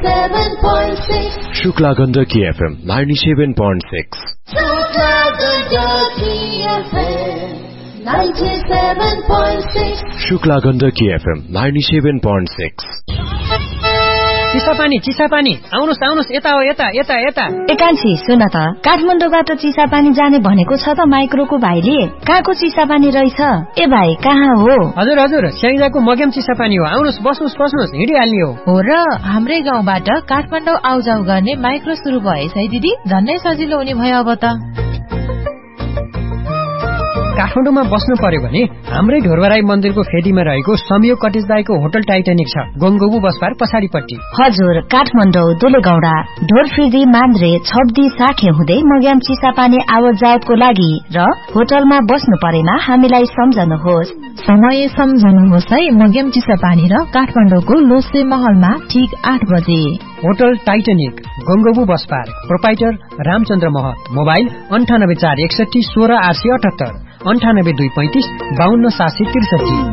97.6 Shukla Gandaki FM 97.6 Shukla Gandaki FM 97.6 Shukla Gandaki FM 97.6 Chisapani आउनुस् यता हो यता एकान्छी सुन त काठमाडौँबाट चिसापानी जाने भनेको छ त माइक्रोको भाइले कहाँको चिसापानी रहेछ ए भाइ कहाँ हो हजुर स्याङ्जाको मगेम चिसापानी हो आउनुस् बस्नुस् हिँडिहाल्ने हो र हाम्रै गाउँबाट काठमाडौँ आउजाउ गर्ने माइक्रो सुरु भएछ है दिदी झन्नै सजिलो हुने भयो अब त काठमाडौँमा बस्नु पर्यो भने हाम्रै ढोरबराई मन्दिरको फेदीमा रहेको संयोग कटेज दाइको होटल टाइटानिक छ गोमगोबु बसपार पछाडिपट्टि हजुर काठमाडौँ दुलेगौडा ढोरफिदी मान्द्रे छब्दी साखे हुँदै मग्याम चिसापानी आवत जावतको लागि र होटलमा बस्नु परेमा हामीलाई सम्झनुहोस् समय सम्झनुहोस् है मग्याम चिसापानी र काठमाडौँको लोसे महलमा ठीक 8 बजे होटल टाइटानिक गोमगोबु बसपार प्रोपाइटर रामचन्द्र महत मोबाइल 984161 16878 9825 52763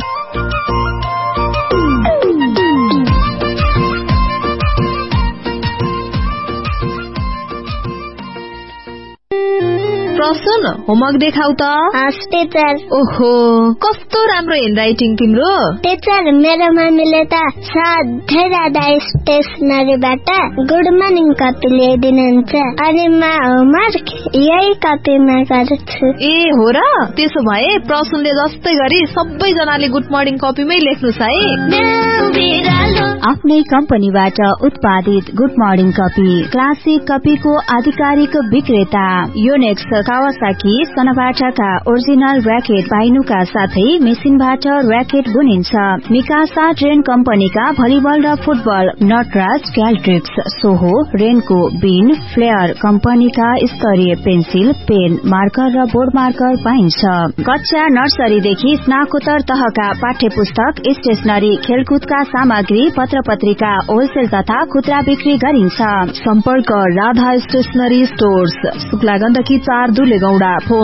प्रसन होमवर्क देखाउ त टीचर ओहो कस्तो राम्रो ह्यान्डराइटिङ तिम्रो टीचर मेरो मम्मीले त सधैँ राधा स्टेसनरीबाट गुड मर्निङ कपी ल्याइदिनुहुन्छ अनि म होमवर्क यही कपीमा गर्छु ए हो र त्यसो भए प्रसनले जस्तै गरी सबैजनाले गुड मर्निङ कपीमै लेख्नुस् है आफ्नै कम्पनीबाट उत्पादित गुड मर्निङ कपी क्लासिक कपीको आधिकारिक विक्रेता योनेक्स कावासाकी सनबाटाका ओरिजिनल र्याकेट पाइनुका साथै मेसिनबाट र्याकेट बुनिन्छ मिकासा ट्रेन कम्पनीका भलिबल र फुटबल नटराज क्याल्ट्रिक्स सोहो रेनको बिन फ्लेयर कम्पनीका स्तरीय पेन्सिल पेन मार्कर र बोर्ड मार्कर पाइन्छ कक्षा नर्सरीदेखि स्नाकोत्तर तहका पाठ्य पुस्तक स्टेशनरी खेलकुदका सामग्री पत्र पत्रिका होलसेल तथा खुद्रा बिक्री गरिन्छ सम्पर्क Radha stationery stores Shukla Gandaki 4 दुलेगौडा phone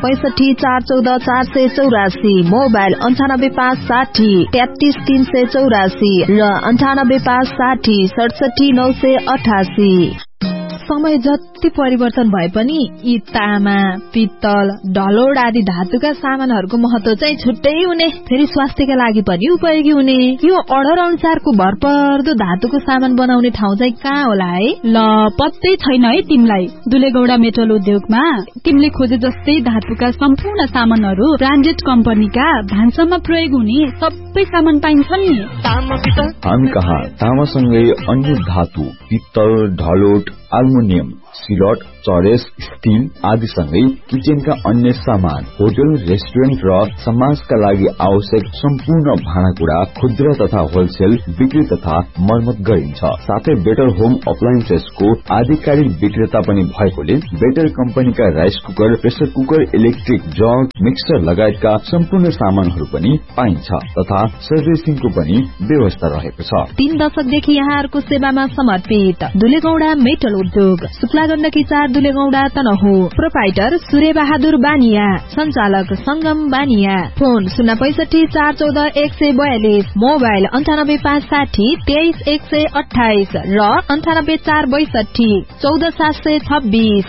065 414 484 mobile 98560 33384 र 98560 67988 समय जति परिवर्तन भए पनि यी तामा पित्तल ढलोड आदि धातुका सामानहरूको महत्व चाहिँ छुट्टै हुने फेरि स्वास्थ्यका लागि पनि उपयोगी हुने यो अर्डर अनुसारको भरपर्दो धातुको सामान बनाउने ठाउँ चाहिँ कहाँ होला है ल पत्तै छैन है तिमीलाई दुलेगौडा मेटल उद्योगमा तिमीले खोजे जस्तै धातुका सम्पूर्ण सामानहरू ब्रान्डेड कम्पनीका भान्सामा प्रयोग हुने सबै सामान पाइन्छ नि हामी कहाँ तामासँगै अन्य धातु पित्तल ढलोट एल्युमिनियम सिलट चरेस स्टील आदिसँगै किचनका अन्य सामान होटल रेस्टुरेन्ट र समाजका लागि आवश्यक सम्पूर्ण भाँडाकुँडा खुद्रा तथा होलसेल बिक्री तथा मर्मत गरिन्छ साथै बेटर होम अप्लायन्सेसको आधिकारिक विक्रेता पनि भएकोले बेटर कम्पनीका rice cooker pressure cooker electric jug mixer लगायतका सम्पूर्ण सामानहरू पनि पाइन्छ तथा सर्भिसिङको पनि व्यवस्था रहेको छ 3 दशकदेखि यहाँहरूको सेवामा समर्पित दुलेगौडा मेटल उद्योग शुक्ला गण्डकी 4 दुलेगौडा तनहु प्रोपाइटर सूर्य बहादुर बानिया संचालक संगम बानिया फोन 065 414 142 मोबाइल 98560 23128 र 98462 14726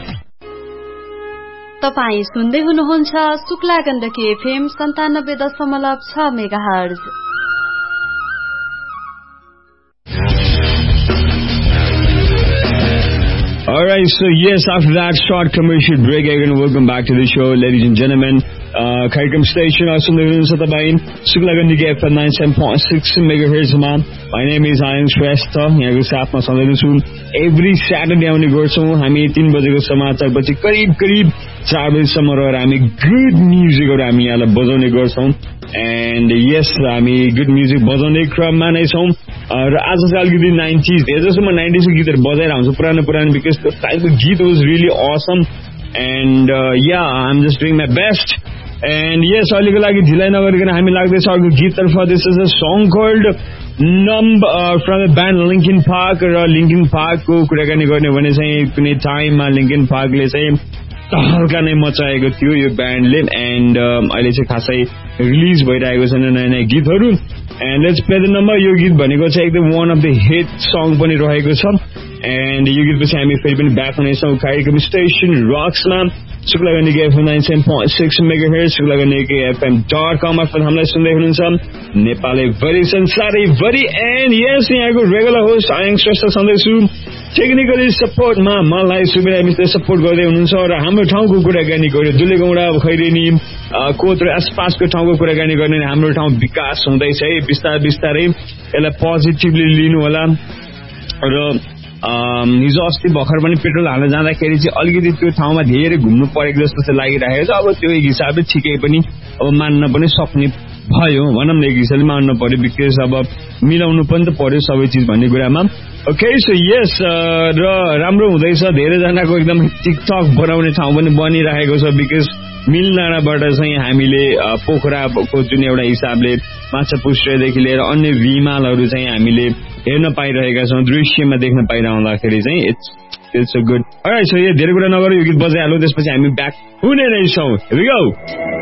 तपाई सुन्दै हुनुहुन्छ Shukla Gandaki FM 97.6 megahertz Alright, so yes, after that short commercial break, again, welcome back to the show, ladies and gentlemen. कार्यक्रम स्टेशन और सुन्दै हुनुहुन्छ तपाईं शुक्ला गण्डकी FM 97.6 मेगाहर्ज मा. My name is Ayan Shrestha. यहाँको साथमा सधैँ छु. एभ्री स्याटरडे आउने गर्छौं हामी 3 बजेको समाचारपछि करिब 4 बजेसम्म रहेर हामी गुड म्युजिकहरु हामी यहाँलाई बजाउने गर्छौं. एन्ड यस हामी गुड म्युजिक बजाउने क्रममा नै छौं र आज चाहिँ अलिकति 90s जस्तो म 90s को गीतहरु बजाइरहन्छु पुरानो बिकज द टाइपको गीत was really awesome and yeah I'm just doing my best and yes अहिलेको लागि ढिलाइ नगरिकन हामी लाग्दैछ अर्को गीततर्फ. This is a song called numb from the band Linkin Park र लिंकिन पार्कको कुराकानी गर्ने भने चाहिँ कुनै टाइममा लिंकिन पार्कले चाहिँ तहल्का नै मचाएको थियो यो ब्यान्डले एन्ड अहिले चाहिँ खासै रिलिज भइरहेको छ नयाँ नयाँ गीतहरू and let's play the number यो गीत भनेको चाहिँ एकदम one of the hit song पनि रहेको छ एन्ड यो गीतपछि हामी फेरि पनि ब्याक हुनेछौँ कार्यक्रम स्टेसन रक्समा शुक्लागण्डकी FM 97.6 मेगाहर्ज शुक्लागण्डकी FM.com मार्फत हामीलाई सुन्दै हुनुहुन्छ नेपाली भरि संसारैभरि एन्ड यस यहाँको रेगुलर होस्ट आयङ श्रेष्ठ छँदैछु टेक्निकली सपोर्टमा मलाई सुबिरा मिस्टर सपोर्ट गर्दै हुनुहुन्छ र हाम्रो ठाउँको कुराकानी गर्यो दुलेगौडा खैरेनी कोत र आसपासको ठाउँको कुराकानी गर्ने हाम्रो ठाउँ विकास हुँदैछ है बिस्तारै बिस्तारै यसलाई पोजिटिभली लिनु होला र हिजो अस्ति भर्खर पनि पेट्रोल हाल्न जाँदाखेरि चाहिँ अलिकति त्यो ठाउँमा धेरै घुम्नु परेको जस्तो चाहिँ लागिरहेको छ अब त्यो एक हिसाबले ठिकै पनि अब मान्न पनि सक्ने भयो भनौँ न एक हिसाबले मान्न पर्यो बिकज अब मिलाउनु पनि त पर्यो सबै चिज भन्ने कुरामा ओके सो यस र राम्रो हुँदैछ धेरैजनाको एकदम टिकटक बनाउने ठाउँ पनि बनिरहेको छ बिकज मिलडाँडाबाट चाहिँ हामीले पोखराको जुन एउटा हिसाबले माछा पुच्छ्रेदेखि लिएर अन्य विमालहरू चाहिँ हामीले हेर्न पाइरहेका छौँ दृश्यमा देख्न पाइरहँदाखेरि चाहिँ it's a good all right so यो धेरै कुरा नगरौँ यो गीत बजाइहाल्यो त्यसपछि हामी ब्याक हुने नै छौँ हियर वी गो